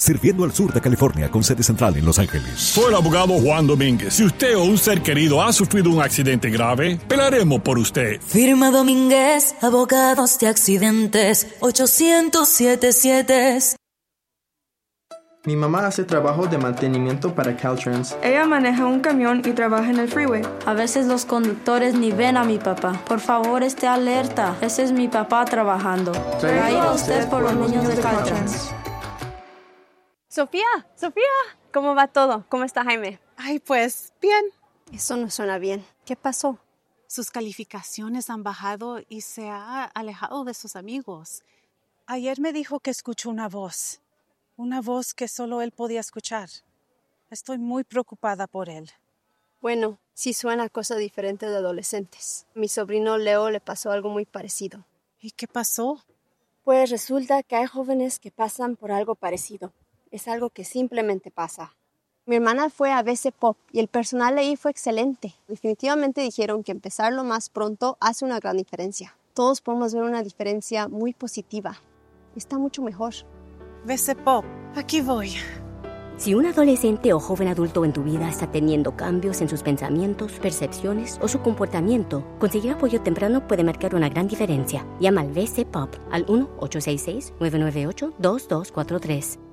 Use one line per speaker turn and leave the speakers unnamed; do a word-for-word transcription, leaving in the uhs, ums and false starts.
sirviendo al sur de California con sede central en Los Ángeles.
Soy el abogado Juan Domínguez. Si usted o un ser querido ha sufrido un accidente grave, pelaremos por usted.
Firma Domínguez, abogados de accidentes, ochocientos setenta y siete.
Mi mamá hace trabajo de mantenimiento para Caltrans.
Ella maneja un camión y trabaja en el freeway.
A veces los conductores ni ven a mi papá. Por favor, esté alerta. Ese es mi papá trabajando. Traído a usted por los niños de Caltrans.
Sofía, Sofía, ¿cómo va todo? ¿Cómo está Jaime?
Ay, pues, bien.
Eso no suena bien. ¿Qué pasó?
Sus calificaciones han bajado y se ha alejado de sus amigos. Ayer me dijo que escuchó una voz. Una voz que solo él podía escuchar. Estoy muy preocupada por él.
Bueno, sí suena cosa diferente de adolescentes. Mi sobrino Leo le pasó algo muy parecido.
¿Y qué pasó?
Pues resulta que hay jóvenes que pasan por algo parecido. Es algo que simplemente pasa. Mi hermana fue a B C Pop y el personal ahí fue excelente. Definitivamente dijeron que empezarlo más pronto hace una gran diferencia. Todos podemos ver una diferencia muy positiva. Está mucho mejor.
B C Pop, aquí voy.
Si un adolescente o joven adulto en tu vida está teniendo cambios en sus pensamientos, percepciones o su comportamiento, conseguir apoyo temprano puede marcar una gran diferencia. Llama al B C Pop al uno ocho seis seis, nueve nueve ocho, dos dos cuatro tres.